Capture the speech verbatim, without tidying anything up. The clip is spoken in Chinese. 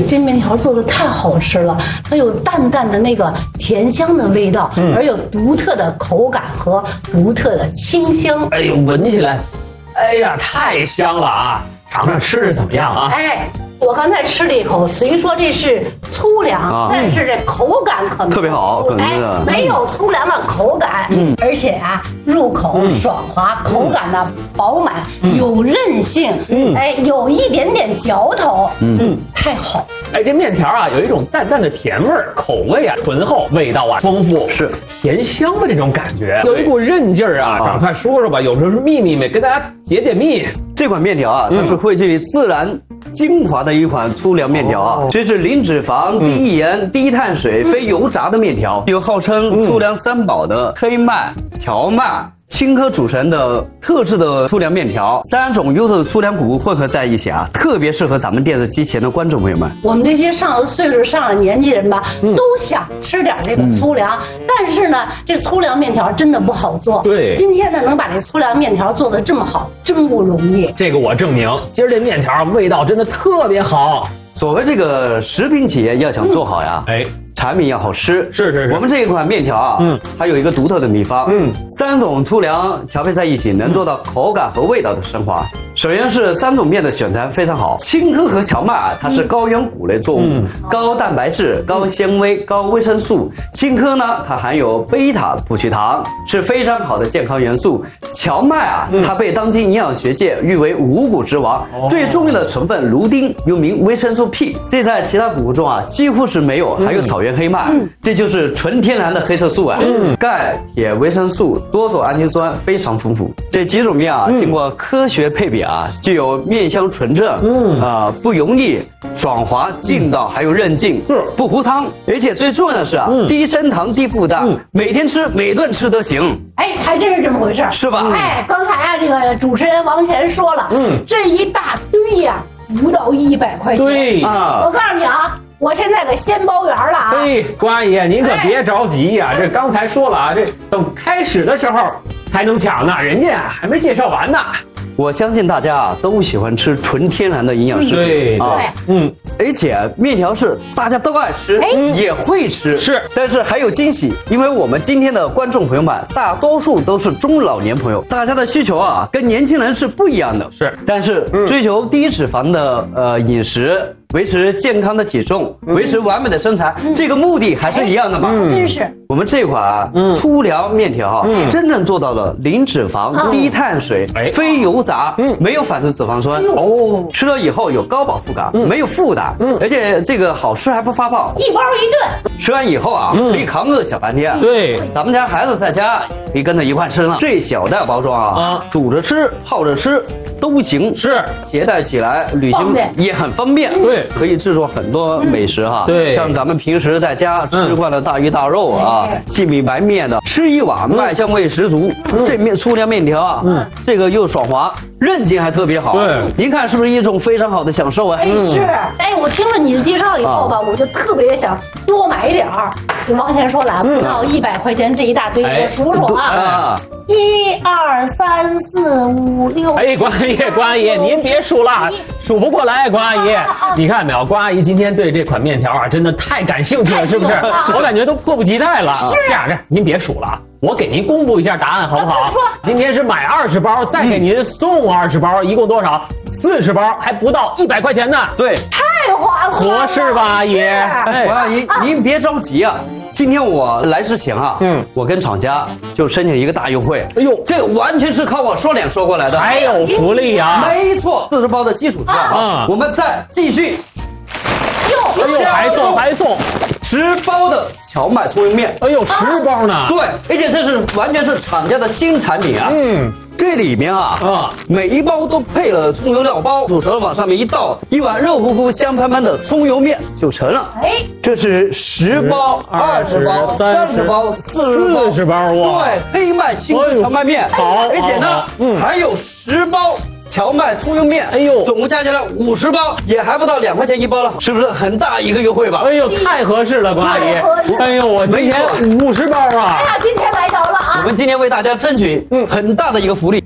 这面条做的太好吃了，它有淡淡的那个甜香的味道，嗯、而有独特的口感和独特的清香。 哎呦，闻起来，哎呀，太香了啊！尝尝吃着怎么样啊？ 哎，我刚才吃了一口，虽说这是粗粮，啊、但是这口感可特别好， 哎，没有粗粮的口感，嗯，而且啊，入口爽滑，嗯、口感呢饱满，嗯、有韧性，嗯，哎，有一点点嚼头，嗯嗯，太好。 哎，这面条啊，有一种淡淡的甜味儿，口味啊醇厚，味道啊丰富， 是甜香的这种感觉，有一股韧劲儿啊。赶快说说吧，有时候是秘密没跟大家解解密。 这款面条啊，它是汇聚自然精华的一款粗粮面条啊，哦、这是零脂肪、嗯、低盐、低碳水、嗯、非油炸的面条，有号称粗粮三宝的黑麦、荞麦、青稞组成的特制的粗粮面条，三种优秀的粗粮谷混合在一起啊，特别适合咱们电视机前的观众朋友们。 我们这些上了岁数、上了年纪的人吧，嗯、都想吃点这个粗粮，嗯、但是呢，这粗粮面条真的不好做。 对， 今天呢，能把这粗粮面条做得这么好，真不容易。 这个我证明，今儿这面条味道真的特别好。 所谓这个食品企业要想做好呀， 嗯、哎。 产品要好吃， 是是是。 我们这一款面条啊，嗯，它有一个独特的秘方，嗯，三种粗粮调配在一起，能做到口感和味道的升华。首先是三种面的选材非常好，青稞和荞麦啊，它是高原谷类作物，嗯、高蛋白质、高纤维、高维生素。青稞呢，它含有贝塔葡聚糖，是非常好的健康元素。荞麦啊，嗯、它被当今营养学界誉为五谷之王，哦、最重要的成分卢丁又名维生素 P， 这在其他谷物中啊几乎是没有，还有草原黑麦，嗯、这就是纯天然的黑色素啊，嗯、钙、铁、维生素、多种氨基酸非常丰富。这几种面啊，嗯、经过科学配比啊，具有面香纯正，嗯啊、呃、不油腻、爽滑、劲道，还有韧劲，是不糊汤，而且最重要的是啊，嗯、低升糖、低负担，嗯、每天吃、每顿吃都行。 哎，还真是这么回事， 是吧？ 哎，刚才啊，这个主持人王乾说了，嗯，这一大堆呀、啊，不到一百块钱。 对啊， 我告诉你啊。我现在可先包圆了啊！ 对，关阿姨，您可别着急呀、啊。哎、这刚才说了啊，这等开始的时候才能抢呢，人家还没介绍完呢。 我相信大家啊都喜欢吃纯天然的营养食品， 对啊，嗯，而且面条是大家都爱吃，也会吃， 是， 但是还有惊喜，因为我们今天的观众朋友们大多数都是中老年朋友，大家的需求啊跟年轻人是不一样的， 是， 但是追求低脂肪的呃饮食。维持健康的体重，维持完美的身材，嗯、这个目的还是一样的嘛？ 嗯、真是。 我们这款粗粮面条，嗯、真正做到了零脂肪、嗯、低碳水、嗯、非油炸，嗯、没有反式脂肪酸。哦，吃了以后有高饱腹感，嗯、没有负担，嗯、而且这个好吃还不发胖。 一包一顿， 吃完以后啊，嗯、可以扛个小半天。 对， 咱们家孩子在家可以跟着一块吃呢。这小袋包装啊，啊煮着吃、泡着吃都行， 是携带起来旅行也很方便。 对。 可以制作很多美食哈， 对， 像咱们平时在家吃惯了大鱼大肉啊，细米白面的，吃一碗麦香味十足。这面粗粮面条啊，嗯，这个又爽滑，韧劲还特别好。对，您看是不是一种非常好的享受啊？ 哎，是，哎，我听了你的介绍以后吧，我就特别想多买一点儿。就王乾说了，不到一百块钱这一大堆，我数数啊。一二三四五六。 哎，关阿姨，关阿姨，您别数了，数不过来，关阿姨。你看没有，关阿姨今天对这款面条啊，真的太感兴趣了，是不是？我感觉都迫不及待了。 是这样，这样，您别数了啊，我给您公布一下答案，好不好？ 说， 今天是买二十包，再给您送二十包，一共多少？四十包，还不到一百块钱呢。 对， 太划算了， 合适吧，阿姨？ 哎，关阿姨，您别着急啊。今天我来之前啊，嗯，我跟厂家就申请一个大优惠。哎呦，这完全是靠我说脸说过来的， 还有福利啊！ 没错，四十包的基础价啊，我们再继续， 哎呦，还送还送十包的荞麦葱油面。 哎呦，十包呢？ 对，而且这是完全是厂家的新产品啊。嗯。这里面啊，啊，每一包都配了葱油料包，煮熟了往上面一倒，一碗肉乎乎、香喷喷的葱油面就成了。哎，这是十包、二十包、三十包、四十包哇！对，黑麦青稞荞麦面，好，而且呢，嗯，还有十包荞麦葱油面，哎呦，总共加起来五十包，也还不到两块钱一包了，是不是很大一个优惠吧？ 哎呦，太合适了，关阿姨！哎呦，我今天五十包啊！ 哎呀，今天来着了啊！ 我们今天为大家争取嗯很大的一个福利。